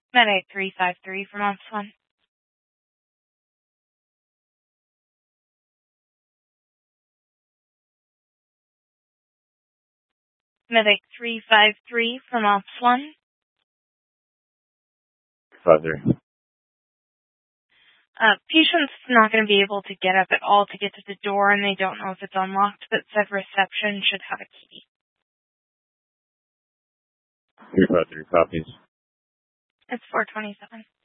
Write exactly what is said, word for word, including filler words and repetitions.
Medic three five three from Ops one. Medic three five three from Ops one. five three. Uh, patient's not going to be able to get up at all to get to the door, and they don't know if it's unlocked, but said reception should have a key. three five three copies. It's four twenty-seven.